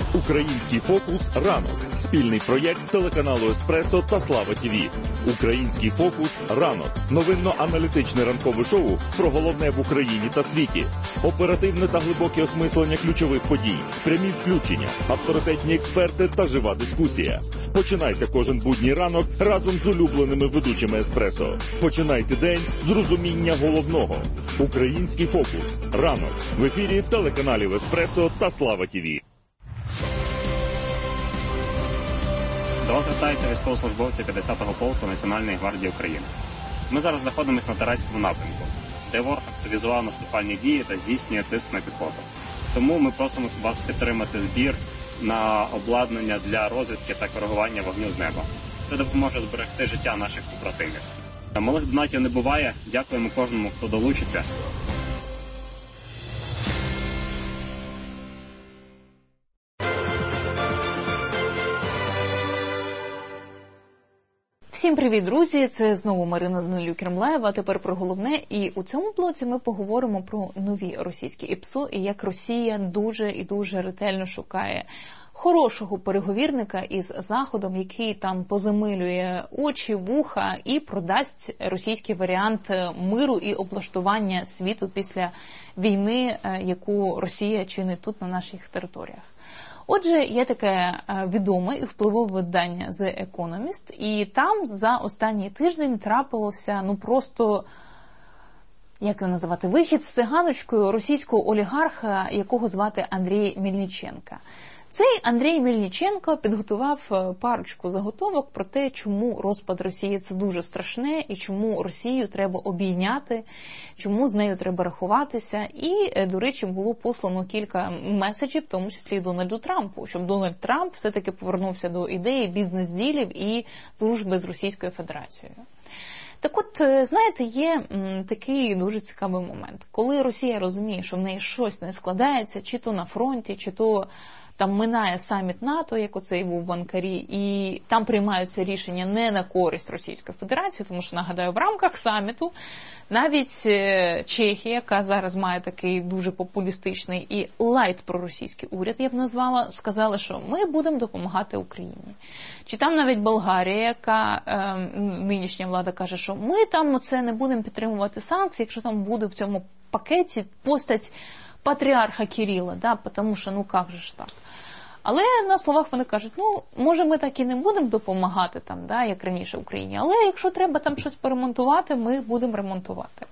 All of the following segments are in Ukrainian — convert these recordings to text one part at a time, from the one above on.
Український фокус «Ранок» – спільний проєкт телеканалу «Еспресо» та «Слава ТВ». Український фокус «Ранок» – новинно-аналітичне ранкове шоу про головне в Україні та світі. Оперативне та глибоке осмислення ключових подій, прямі включення, авторитетні експерти та жива дискусія. Починайте кожен будній ранок разом з улюбленими ведучими «Еспресо». Починайте день з розуміння головного. Український фокус «Ранок» в ефірі телеканалів «Еспресо» та «Слава ТВ». До вас звертаються військовослужбовці 50-го полку Національної гвардії України. Ми зараз знаходимося на Торецькому напрямку, де ворог активізував наступальні дії та здійснює тиск на піхоту. Тому ми просимо вас підтримати збір на обладнання для розвідки та коригування вогню з неба. Це допоможе зберегти життя наших побратимів. Малих донатів не буває. Дякуємо кожному, хто долучиться. Всім привіт, друзі! Це знову Марина Данилюк-Кремлаєва, а тепер про головне. І у цьому блоці ми поговоримо про нові російські ІПСО і як Росія дуже і дуже ретельно шукає хорошого переговірника із Заходом, який там позамилює очі, вуха і продасть російський варіант миру і облаштування світу після війни, яку Росія чинить тут на наших територіях. Отже, є таке відоме і впливове видання The Economist, і там за останній тиждень трапилося, просто, як його називати, вихід з циганочкою російського олігарха, якого звати Андрій Мельниченко. Цей Андрій Мельниченко підготував парочку заготовок про те, чому розпад Росії – це дуже страшне, і чому Росію треба обійняти, чому з нею треба рахуватися. І, до речі, було послано кілька меседжів, в тому числі Дональду Трампу, щоб Дональд Трамп все-таки повернувся до ідеї бізнес-ділів і дружби з Російською Федерацією. Так от, знаєте, є такий дуже цікавий момент. Коли Росія розуміє, що в неї щось не складається, чи то на фронті, чи то там минає саміт НАТО, як оцей був в Анкарі, і там приймаються рішення не на користь Російської Федерації, тому що, нагадаю, в рамках саміту навіть Чехія, яка зараз має такий дуже популістичний і лайт-проросійський уряд, я б назвала, сказали, що ми будемо допомагати Україні. Чи там навіть Болгарія, яка нинішня влада каже, що ми там оце не будемо підтримувати санкції, якщо там буде в цьому пакеті постать патріарха Кирила, да, тому що, як же ж так. Але на словах вони кажуть, може ми так і не будемо допомагати там, да, як раніше Україні, але якщо треба там щось поремонтувати, ми будемо ремонтувати.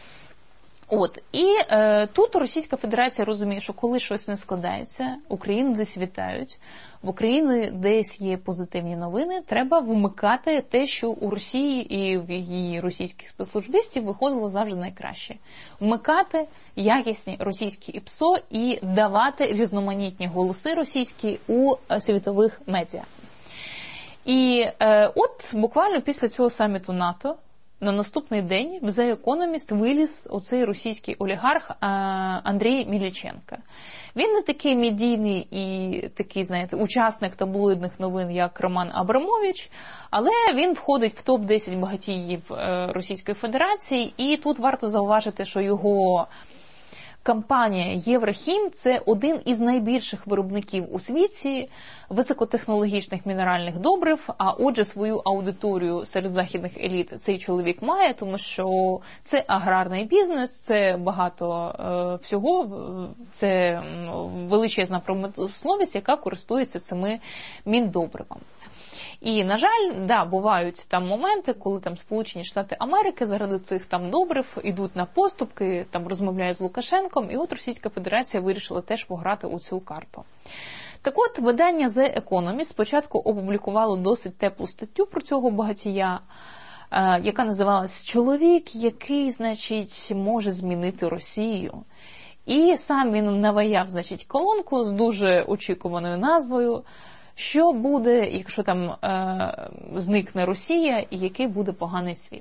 І тут Російська Федерація розуміє, що коли щось не складається, Україну десь вітають, в Україні десь є позитивні новини, треба вмикати те, що у Росії і в її російських спецслужбистів виходило завжди найкраще. Вмикати якісні російські ІПСО і давати різноманітні голоси російські у світових медіа. І буквально після цього саміту НАТО на наступний день в The Economist виліз оцей російський олігарх Андрій Мельниченко. Він не такий медійний і такий, знаєте, учасник таблоїдних новин, як Роман Абрамович, але він входить в топ-10 багатіїв Російської Федерації, і тут варто зауважити, що його компанія Єврохім – це один із найбільших виробників у світі високотехнологічних мінеральних добрив, а отже свою аудиторію серед західних еліт цей чоловік має, тому що це аграрний бізнес, це багато всього, це величезна промисловість, яка користується цими міндобривами. І, на жаль, бувають там моменти, коли там Сполучені Штати Америки заради цих там добрив ідуть на поступки, там розмовляють з Лукашенком, і Російська Федерація вирішила теж пограти у цю карту. Так от, видання The Economist спочатку опублікувало досить теплу статтю про цього багатія, яка називалась «Чоловік, який, значить, може змінити Росію». І сам він наваяв, значить, колонку з дуже очікуваною назвою «Що буде, якщо там зникне Росія, і який буде поганий світ?».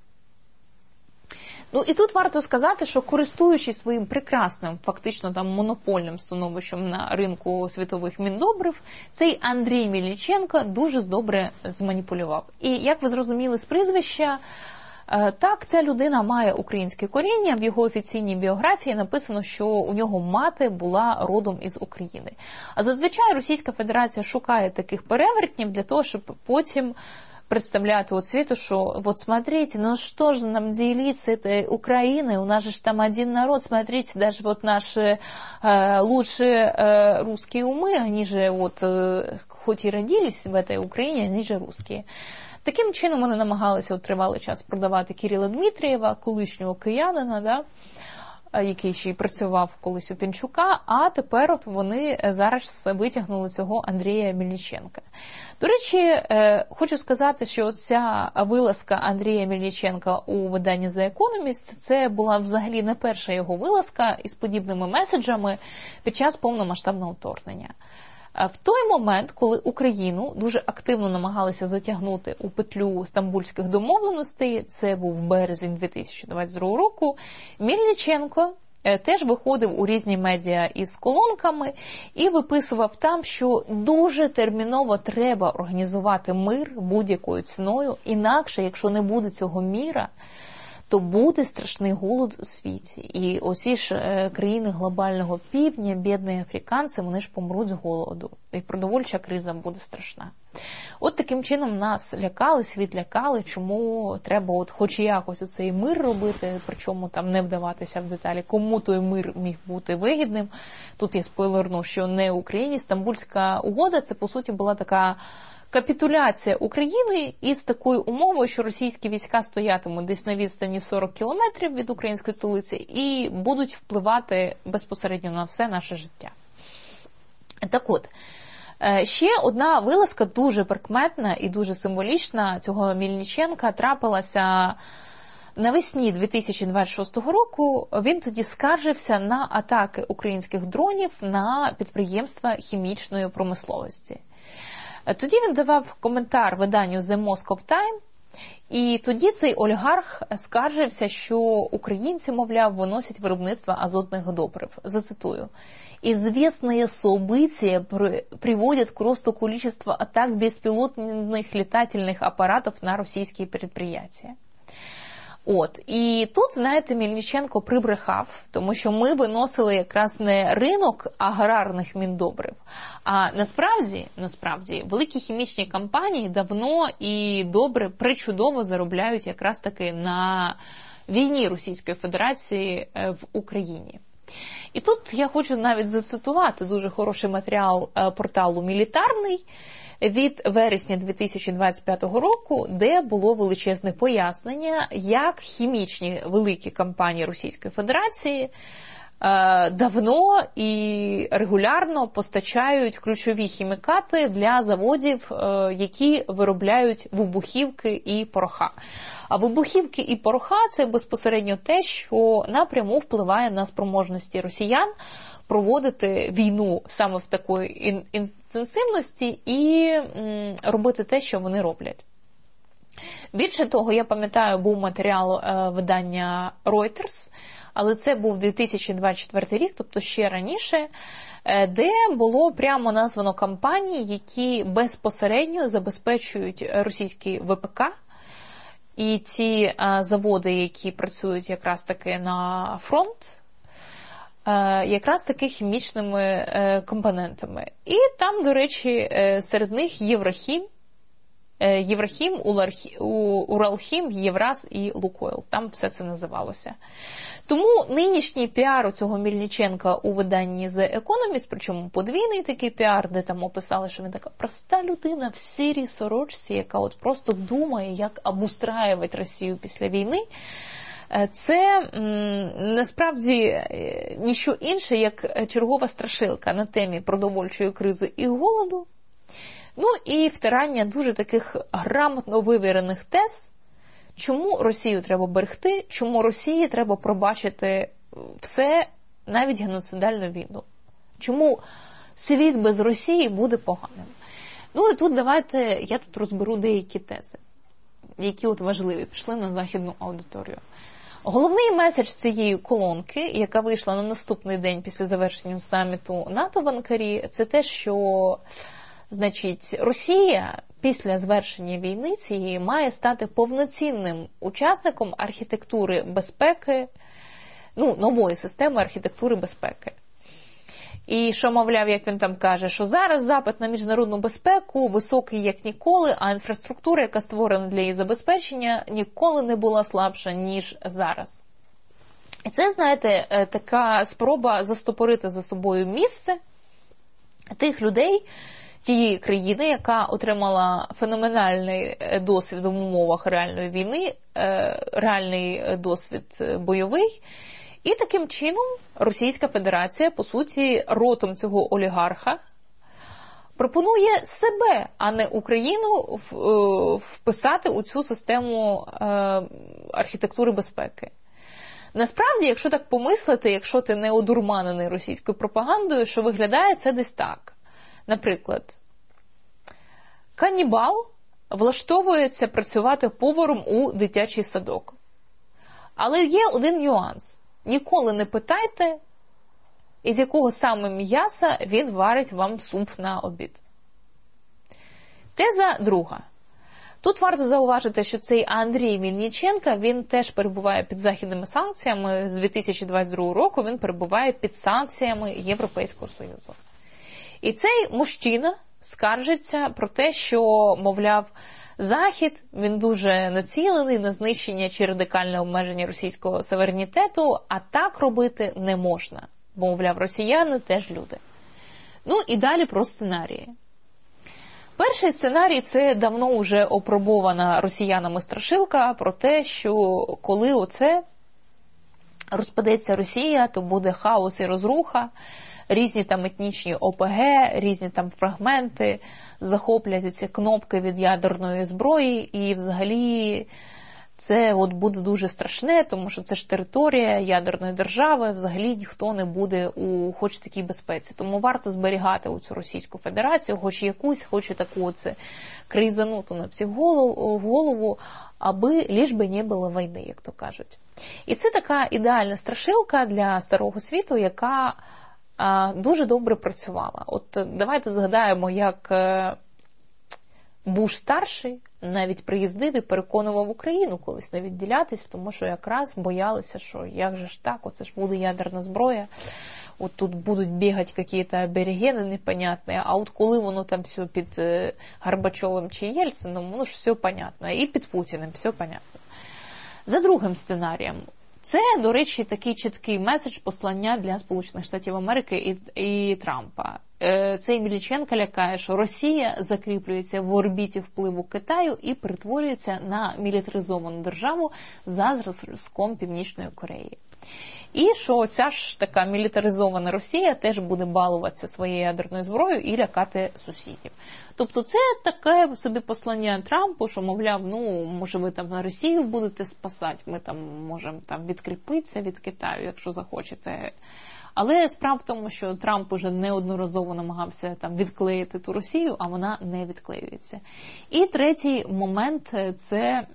І тут варто сказати, що користуючись своїм прекрасним, фактично там монопольним становищем на ринку світових міндобрив, цей Андрій Мельниченко дуже добре зманіпулював. І як ви зрозуміли з прізвища, Так, ця людина має українське коріння, в його офіційній біографії написано, що у нього мати була родом із України. А зазвичай Російська Федерація шукає таких перевертнів для того, щоб потім представляти от світу, что вот смотрите, ну что же нам делить с этой Украиной, у нас же там один народ, смотрите, даже вот наши лучшие русские умы, они же вот хоть и родились в этой Украине, они же русские. Таким чином вони намагалися тривалий час продавати Кирила Дмитрієва, колишнього киянина, да, який ще й працював колись у Пінчука, а тепер от вони зараз витягнули цього Андрія Мельниченка. До речі, хочу сказати, що ця вилазка Андрія Мельниченка у виданні The Economist, це була взагалі не перша його вилазка із подібними меседжами під час повномасштабного вторгнення. В той момент, коли Україну дуже активно намагалися затягнути у петлю стамбульських домовленостей, це був березень 2022 року, Мельниченко теж виходив у різні медіа із колонками і виписував там, що дуже терміново треба організувати мир будь-якою ціною, інакше, якщо не буде цього міра, то буде страшний голод у світі. І усі ж країни глобального півдня, бідні африканці, вони ж помруть з голоду. І продовольча криза буде страшна. От таким чином нас лякали, світ лякали, чому треба от хоч якось оцей мир робити, причому там не вдаватися в деталі, кому той мир міг бути вигідним. Тут я спойлерну, що не Україні. Стамбульська угода, це по суті була така капітуляція України із такою умовою, що російські війська стоятимуть десь на відстані 40 кілометрів від української столиці і будуть впливати безпосередньо на все наше життя. Так от, ще одна вилазка дуже прикметна і дуже символічна цього Мельниченка трапилася навесні 2026 року. Він тоді скаржився на атаки українських дронів на підприємства хімічної промисловості. Тоді він давав коментар виданню The Moscow Times, і тоді цей олігарх скаржився, що українці, мовляв, виносять виробництво азотних добрив. Зацитую. «Известные события приводят к росту количества атак беспилотных летательных аппаратов на російські предприятия». От, і тут, знаєте, Мельниченко прибрехав, тому що ми виносили якраз не ринок аграрних міндобрив, а насправді, великі хімічні компанії давно і добре, причудово заробляють якраз таки на війні Російської Федерації в Україні. І тут я хочу навіть зацитувати дуже хороший матеріал порталу «Мілітарний» від вересня 2025 року, де було величезне пояснення, як хімічні великі компанії Російської Федерації давно і регулярно постачають ключові хімікати для заводів, які виробляють вибухівки і пороха. А вибухівки і пороха – це безпосередньо те, що напряму впливає на спроможності росіян проводити війну саме в такої інтенсивності і робити те, що вони роблять. Більше того, я пам'ятаю, був матеріал видання Reuters, але це був 2024 рік, тобто ще раніше, де було прямо названо компанії, які безпосередньо забезпечують російський ВПК, і ці заводи, які працюють якраз таки на фронт, якраз таки хімічними компонентами. І там, до речі, серед них Єврохім, Уралхім, Євраз і Лукойл. Там все це називалося. Тому нинішній піар у цього Мельниченка у виданні The Economist, причому подвійний такий піар, де там описали, що він така проста людина в сірій сорочці, яка от просто думає, як обустраювати Росію після війни, це насправді ніщо інше, як чергова страшилка на темі продовольчої кризи і голоду. Ну і втирання дуже таких грамотно вивірених тез, чому Росію треба берегти, чому Росії треба пробачити все, навіть геноцидальну війну. Чому світ без Росії буде поганим. Ну і тут давайте, я тут розберу деякі тези, які от важливі, пішли на західну аудиторію. Головний меседж цієї колонки, яка вийшла на наступний день після завершення саміту НАТО в Анкарі, це те, що Значить, Росія після завершення війни цієї має стати повноцінним учасником архітектури безпеки, нової системи архітектури безпеки. І що, мовляв, як він там каже, що зараз запит на міжнародну безпеку високий як ніколи, а інфраструктура, яка створена для її забезпечення, ніколи не була слабша, ніж зараз. І це, знаєте, така спроба застопорити за собою місце тих людей, тієї країни, яка отримала феноменальний досвід в умовах реальної війни, реальний досвід бойовий. І таким чином Російська Федерація, по суті, ротом цього олігарха пропонує себе, а не Україну, вписати у цю систему архітектури безпеки. Насправді, якщо так помислити, якщо ти не одурманений російською пропагандою, що виглядає це десь так. Наприклад, канібал влаштовується працювати поваром у дитячий садок. Але є один нюанс. Ніколи не питайте, із якого саме м'яса він варить вам суп на обід. Теза друга. Тут варто зауважити, що цей Андрій Мельниченко, він теж перебуває під західними санкціями. З 2022 року він перебуває під санкціями Європейського Союзу. І цей мужчина скаржиться про те, що, мовляв, Захід, він дуже націлений на знищення чи радикальне обмеження російського суверенітету, а так робити не можна. Бо, мовляв, росіяни теж люди. І далі про сценарії. Перший сценарій – це давно вже опробована росіянами страшилка про те, що коли оце розпадеться Росія, то буде хаос і розруха, різні там етнічні ОПГ, різні там фрагменти захоплять оці кнопки від ядерної зброї, і взагалі це буде дуже страшне, тому що це ж територія ядерної держави, взагалі ніхто не буде у хоч такій безпеці. Тому варто зберігати оцю Російську Федерацію, хоч якусь, хоч таку кризануту на всіх голову, аби лиш би не було війни, як то кажуть. І це така ідеальна страшилка для старого світу, яка дуже добре працювала. От давайте згадаємо, як Буш-старший навіть приїздив і переконував Україну колись не відділятись, тому що якраз боялися, що як же ж так, оце ж буде ядерна зброя, от тут будуть бігати якісь аборигени непонятні, а от коли воно там все під Горбачовим чи Єльцином, воно ж все понятно, і під Путіним все понятно. За другим сценарієм, це, до речі, такий чіткий меседж послання для Сполучених Штатів Америки і Трампа. Цей Мельниченко лякає, що Росія закріплюється в орбіті впливу Китаю і перетворюється на мілітаризовану державу за зразком Північної Кореї. І що ця ж така мілітаризована Росія теж буде балуватися своєю ядерною зброєю і лякати сусідів. Тобто це таке собі послання Трампу, що, мовляв, може ви там Росію будете спасати, ми там можемо там відкріпитися від Китаю, якщо захочете. Але справа в тому, що Трамп уже неодноразово намагався там відклеїти ту Росію, а вона не відклеюється. І третій момент – це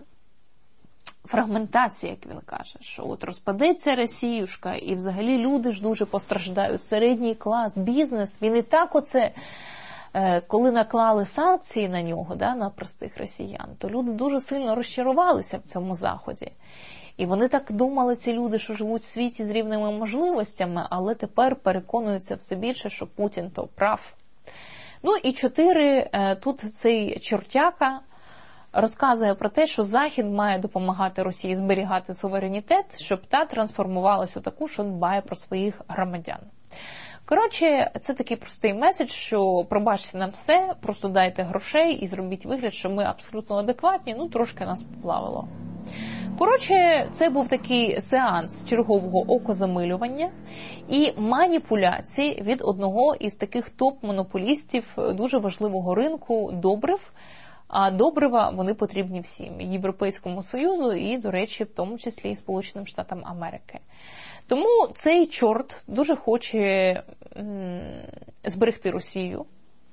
фрагментація, як він каже, що от розпадеться Росіюшка, і взагалі люди ж дуже постраждають. Середній клас, бізнес, він і так оце, коли наклали санкції на нього, на простих росіян, то люди дуже сильно розчарувалися в цьому заході. І вони так думали, ці люди, що живуть в світі з рівними можливостями, але тепер переконуються все більше, що Путін то прав. І 4, тут цей чортяка розказує про те, що Захід має допомагати Росії зберігати суверенітет, щоб та трансформувалася у таку, що дбає про своїх громадян. Коротше, це такий простий меседж, що пробачте нам все, просто дайте грошей і зробіть вигляд, що ми абсолютно адекватні, трошки нас поплавило. Коротше, це був такий сеанс чергового окозамилювання і маніпуляцій від одного із таких топ-монополістів дуже важливого ринку добрив, а добрива вони потрібні всім, Європейському Союзу і, до речі, в тому числі і Сполученим Штатам Америки. Тому цей чорт дуже хоче зберегти Росію.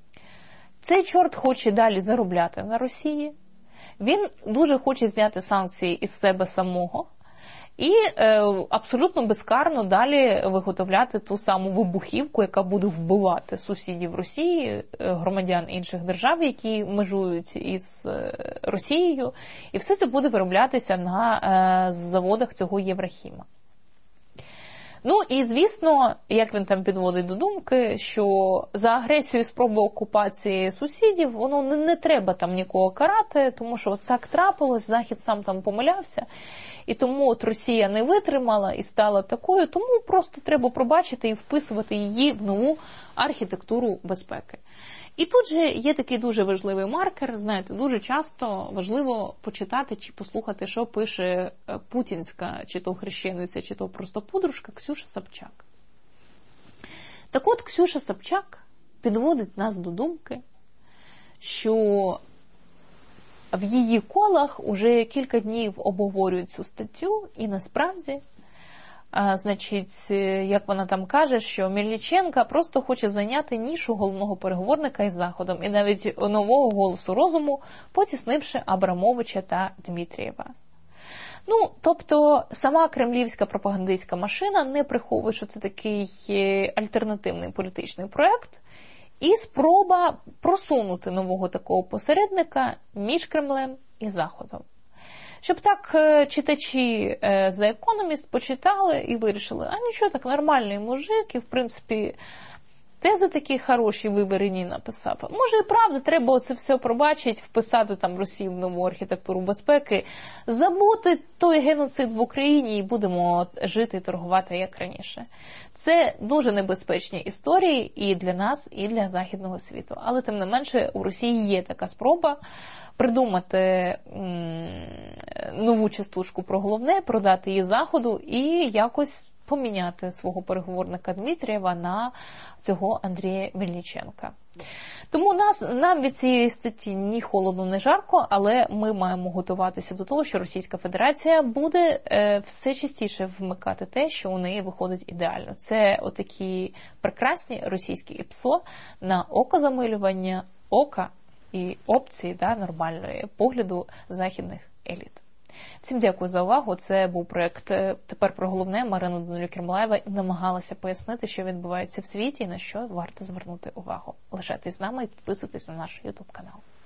Цей чорт хоче далі заробляти на Росії. Він дуже хоче зняти санкції із себе самого. і абсолютно безкарно далі виготовляти ту саму вибухівку, яка буде вбивати сусідів Росії, громадян інших держав, які межують із Росією, і все це буде вироблятися на заводах цього Єврохіма. Ну і, звісно, як він там підводить до думки, що за агресію і спробу окупації сусідів, воно не треба там нікого карати, тому що от так трапилось, Захід сам там помилявся, і тому от Росія не витримала і стала такою, тому просто треба пробачити і вписувати її в нову архітектуру безпеки. І тут же є такий дуже важливий маркер, знаєте, дуже часто важливо почитати чи послухати, що пише путінська, чи то хрещениця, чи то просто подружка Ксюша Собчак. Так от Ксюша Собчак підводить нас до думки, що в її колах уже кілька днів обговорюють цю статтю, і насправді, значить, як вона там каже, що Мельниченка просто хоче зайняти нішу головного переговорника із Заходом і навіть нового голосу розуму, потіснивши Абрамовича та Дмитрієва. Ну, тобто, сама кремлівська пропагандистська машина не приховує, що це такий альтернативний політичний проєкт, і спроба просунути нового такого посередника між Кремлем і Заходом. Щоб так читачі The Economist почитали і вирішили, а нічого, так нормальний мужик, і в принципі тези такі хороші виборені написав. Може і правда, треба це все пробачити, вписати там Росію в нову архітектуру безпеки, забути той геноцид в Україні і будемо жити і торгувати як раніше. Це дуже небезпечні історії і для нас, і для західного світу. Але тим не менше у Росії є така спроба придумати нову частушку про головне, продати її Заходу і якось поміняти свого переговорника Дмитрієва на цього Андрія Мельниченка. Тому нам від цієї статті ні холодно, ні жарко, але ми маємо готуватися до того, що Російська Федерація буде все частіше вмикати те, що у неї виходить ідеально. Це отакі прекрасні російські ІПСО на окозамилювання, ока і опції нормальної погляду західних еліт. Всім дякую за увагу. Це був проєкт «Тепер про головне». Марина Данилюк-Ермолаєва намагалася пояснити, що відбувається в світі і на що варто звернути увагу. Лишайтесь з нами і підписуйтесь на наш YouTube канал.